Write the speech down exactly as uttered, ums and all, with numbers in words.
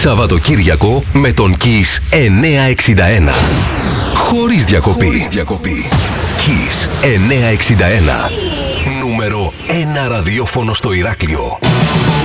Σαββατοκύριακο με τον Kiss εννιακόσια εξήντα ένα. Χωρίς διακοπή. Χωρίς διακοπή. Kiss εννιακόσια εξήντα ένα. Νούμερο ένα ραδιόφωνο στο Ηράκλειο.